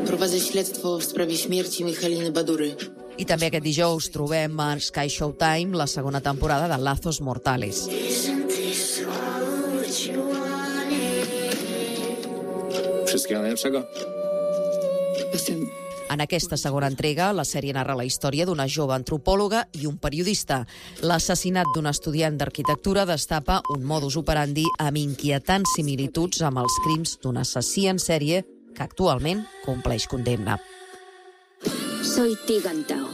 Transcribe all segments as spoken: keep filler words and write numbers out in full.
Prowadzę śledztwo w sprawie śmierci Michaliny Badury. I també aquest dijous trobem a Sky Showtime la segona temporada de Lazos Mortales. Wszystkiego najlepszego. En aquesta segona entrega, la sèrie narra la història d'una jove antropòloga i un periodista. L'assassinat d'un estudiant d'arquitectura destapa un modus operandi amb inquietants similituds amb els crims d'un assassí en sèrie que actualment compleix condemna. Soy Tigan Tao.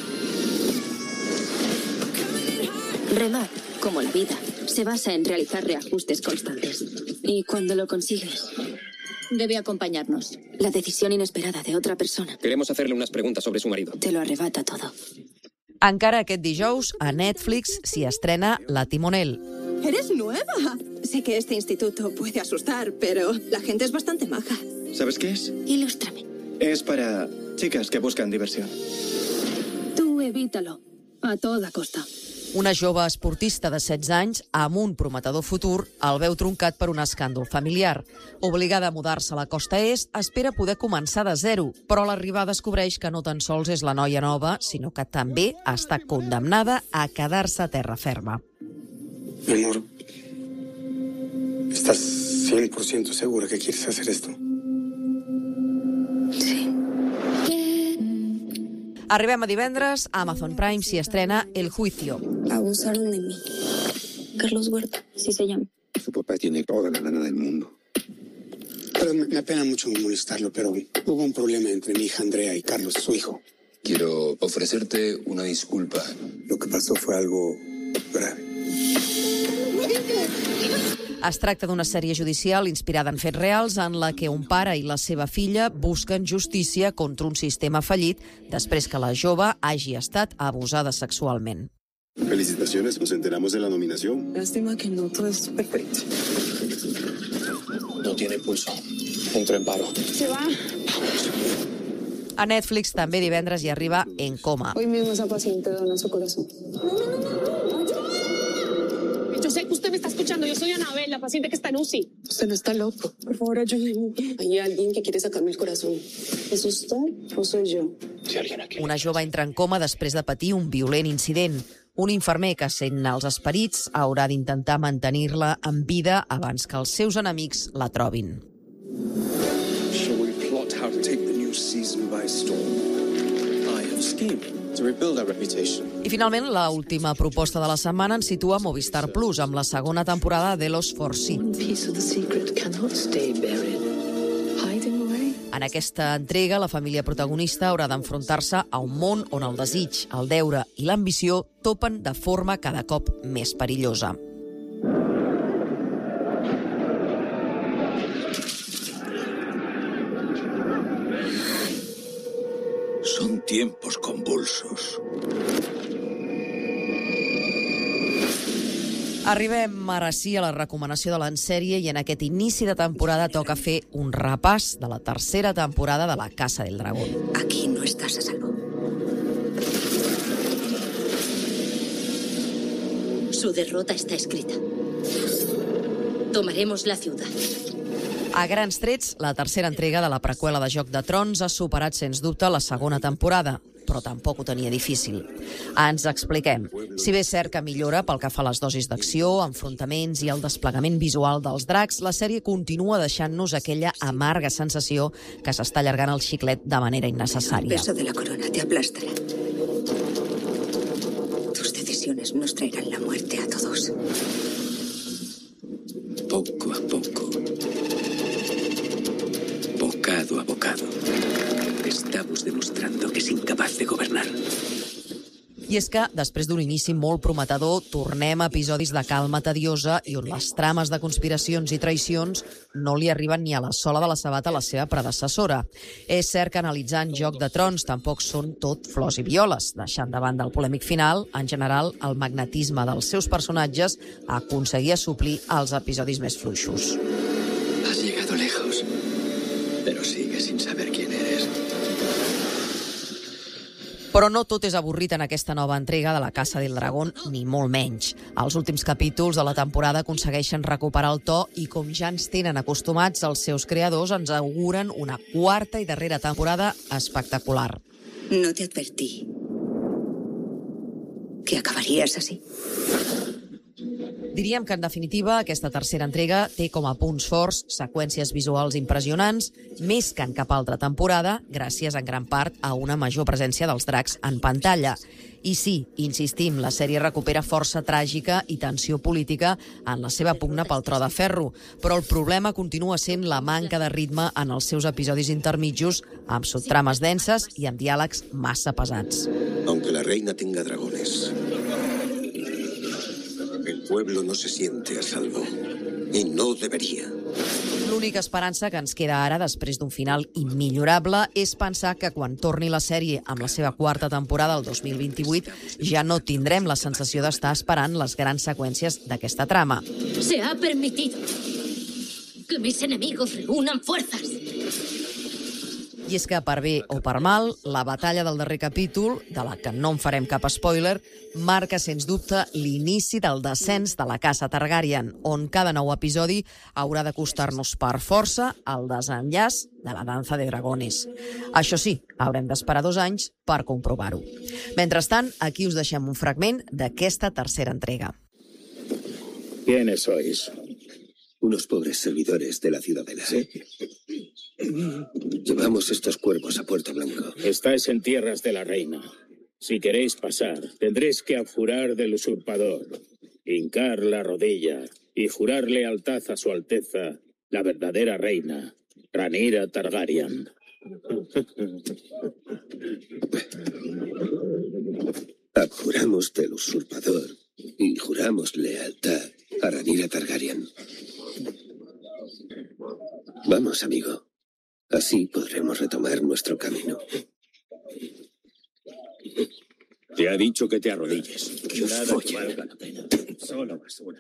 Remar, como la vida, se basa en realizar reajustes constantes. Y cuando lo consigues, debe acompañarnos. La decisión inesperada de otra persona Queremos hacerle unas preguntas sobre su marido. te lo arrebata todo. Encara aquest dijous, a Netflix s'hi estrena La Timonel. ¡Eres nueva! Sé que este instituto puede asustar, pero la gente es bastante maja. ¿Sabes qué es? Ilústrame. Es para chicas que buscan diversión. Tú evítalo, a toda costa. Una jove esportista de setze anys amb un prometedor futur el veu truncat per un escàndol familiar. Obligada a mudar-se a la costa est, espera poder començar de zero, però a l'arribar descobreix que no tan sols és la noia nova, sinó que també està condemnada a quedar-se a terra ferma. Mi amor, ¿estás cien por ciento segura que quieres hacer esto? Sí. Arribem a divendres, a Amazon Prime s'hi estrena El Juicio. Abusaron de mí. Carlos Huerta, sí se llama. Su papá tiene toda la lana del mundo. Pero me, me apena mucho molestarlo, pero hubo un problema entre mi hija Andrea y Carlos, su hijo. Quiero ofrecerte una disculpa. Lo que pasó fue algo grave. Es tracta d'una sèrie judicial inspirada en fets reals en la que un pare i la seva filla busquen justícia contra un sistema fallit després que la jove hagi estat abusada sexualment. Felicitaciones, nos enteramos de la nominación. Lástima que no todo es perfecto. No tiene pulso. Entró en paro. Se va. A Netflix també divendres hi arriba En Coma. Hoy mismo esa paciente dona su corazón. Yo sé que usted me está escuchando. Yo soy Anabel, la paciente que está en U C I. Usted no está loco. Por favor, ayúdeme. Hay alguien que quiere sacarme el corazón. ¿Es usted o soy yo? Si alguien aquí. Una jove entra en coma després de patir un violent incident. Un infermer que sent els esperits haurà d'intentar mantenir-la en vida abans que els seus enemics la trobin. Shall we plot how to take the new season by storm? I have schemed to rebuild our reputation. I finalment, la última proposta de la setmana ens situa Movistar Plus amb la segona temporada de Los Forci. One piece of the secret cannot stay buried. Hiding away. En aquesta entrega, la família protagonista haurà d'enfrontar-se a un món on el desig, el deure i l'ambició topen de forma cada cop més perillosa. Son tiempos convulsos. Arribem ara sí a la recomanació de l'ensèrie i en aquest inici de temporada toca fer un repàs de la tercera temporada de La Casa del Dragón. Aquí no estás a salvo. Su derrota está escrita. Tomaremos la ciudad. A grans trets, la tercera entrega de la preqüela de Joc de Trons ha superat, sens dubte, la segona temporada, però tampoc ho tenia difícil. Ens expliquem. Si bé és cert que millora pel que fa a les dosis d'acció, enfrontaments i el desplegament visual dels dracs, la sèrie continua deixant-nos aquella amarga sensació que s'està allargant el xiclet de manera innecessària. El peso de la corona te aplastará. Tus decisiones nos traerán la muerte a todos. Poco a poco. Bocado a bocado. Estamos demostrando que es incapaz de gobernar. I és que, després d'un inici molt prometedor, tornem a episodis de calma tediosa i on les trames de conspiracions i traïcions no li arriben ni a la sola de la sabata a la seva predecessora. És cert que analitzant Joc de Trons tampoc són tot flors i violes, deixant de banda el polèmic final, en general, el magnetisme dels seus personatges aconseguia suplir els episodis més fluixos. Has llegado lejos, pero sigues sin saber quién eres. Però no tot és avorrit en aquesta nova entrega de La Casa del Dragón, ni molt menys. Els últims capítols de la temporada aconsegueixen recuperar el to i, com ja ens tenen acostumats, els seus creadors ens auguren una quarta i darrera temporada espectacular. No te advertí que acabarías así. Diríem que, en definitiva, aquesta tercera entrega té com a punts forts seqüències visuals impressionants, més que en cap altra temporada, gràcies en gran part a una major presència dels dracs en pantalla. I sí, insistim, la sèrie recupera força tràgica i tensió política en la seva pugna pel tro de ferro, però el problema continua sent la manca de ritme en els seus episodis intermitjos, amb subtrames denses i amb diàlegs massa pesats. Aunque la reina tenga dragones, el pueblo no se siente a salvo. I no debería. L'única esperança que ens queda ara, després d'un final immillorable, és pensar que quan torni la sèrie amb la seva quarta temporada, el dos mil vint-i-vuit, ja no tindrem la sensació d'estar esperant les grans seqüències d'aquesta trama. Se ha permitido que mis enemigos reúnan fuerzas. I és que, per bé o per mal, la batalla del darrer capítol, de la que no en farem cap spoiler, marca, sens dubte, l'inici del descens de la casa Targaryen, on cada nou episodi haurà de costar-nos per força el desenllaç de la danza de dragones. Això sí, haurem d'esperar dos anys per comprovar-ho. Mentrestant, aquí us deixem un fragment d'aquesta tercera entrega. ¿Quiénes sois? Unos pobres servidores de la ciudadela. ¿Sí? Llevamos estos cuervos a Puerto Blanco. Estáis en tierras de la reina. Si queréis pasar, tendréis que abjurar del usurpador, hincar la rodilla y jurar lealtad a su alteza, la verdadera reina, Rhaenyra Targaryen. Abjuramos del usurpador y juramos lealtad a Rhaenyra Targaryen. Vamos, amigo. Así podremos retomar nuestro camino. Te ha dicho que te arrodilles. Que os Nada follen. que valga la pena. Solo basura.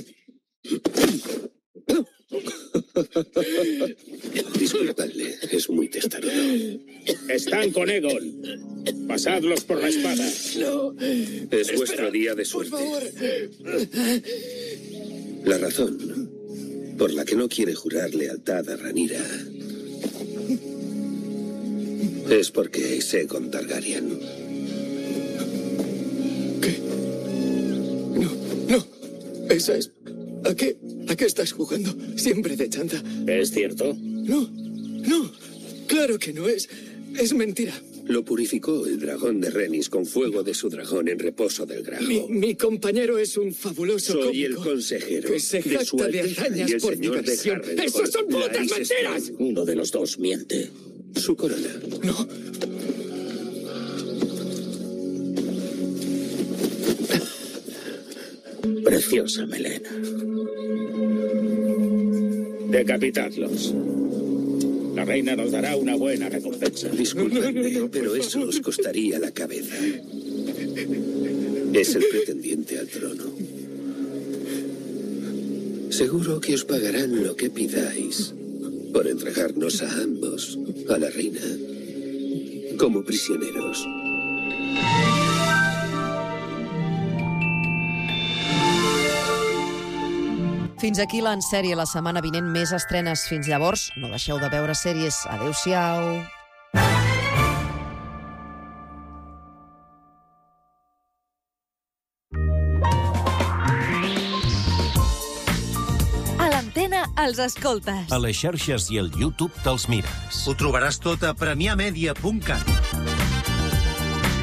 Disculpadle, es muy testarudo. Están con Egon. Pasadlos por la espada. No. Es vuestro día de suerte. Por favor. La razón por la que no quiere jurar lealtad a Rhaenyra es porque es Aegon Targaryen. No, esa es... ¿A qué? ¿A qué estás jugando? Siempre de chanta. ¿Es cierto? No, no, claro que no es. Es mentira. Lo purificó el dragón de Rhaenys con fuego de su dragón en reposo del Grajo. Mi, mi compañero es un fabuloso Soy cómico el consejero que se de su jacta de Alteza hazañas y el por señor de diversión. Harrenhal. ¡Esos son putas Larys mentiras! Strong. Uno de los dos miente. Su corona. No. Preciosa melena. Decapitadlos. La reina nos dará una buena recompensa. Disculpadme, pero eso os costaría la cabeza. Es el pretendiente al trono. Seguro que os pagarán lo que pidáis por entregarnos a ambos, a la reina, como prisioneros. Fins aquí l'En Sèrie. La setmana vinent més estrenes. Fins llavors, no deixeu de veure sèries. Adéu-siau. A l'Antena els escoltes. A les xarxes i al YouTube te'ls mires. Ho trobaràs tot a premià media punt cat.